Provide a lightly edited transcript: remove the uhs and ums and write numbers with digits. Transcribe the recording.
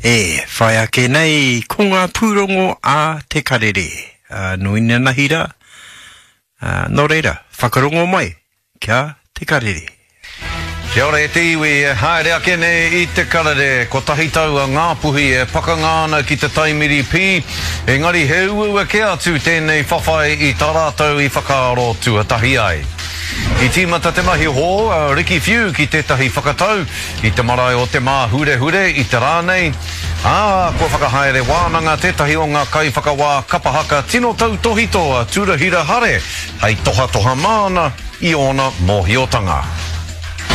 whai ake nei ko ngā pūrongo a te karere. Nui nena hira, no reira, whakarongo mai, kia te karere. Kia ora e te iwi, haere ake nei I te karere, ko tahi taua ngā puhi e pakangāna ki te taimiri pī. Engari he ua ke atu tēnei whawhai I tā rātou I whakaaro tuatahi ai. I tīmata te mahi hō, Riki Few ki tētahi whakatau, I te marae o te mā hure hure, I te rānei. Kua whakahaere wānanga tētahi o ngā kai whakawā kapahaka tino tau tohitoa, tūrahira hare, hei toha toha māna, I ona mōhiotanga.